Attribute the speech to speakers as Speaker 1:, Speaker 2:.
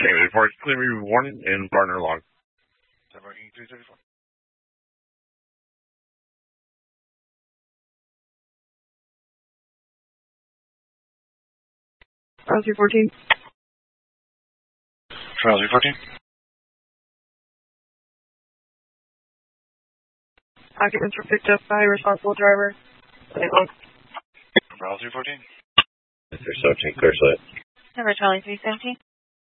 Speaker 1: Reports clear 1 in partner log.
Speaker 2: Working 334.
Speaker 3: Trial 314.
Speaker 2: Trial 314.
Speaker 3: Occupants were picked up by responsible driver.
Speaker 2: Trial 314.
Speaker 1: Mr. Sochi, clear slate.
Speaker 4: Number Charlie 317.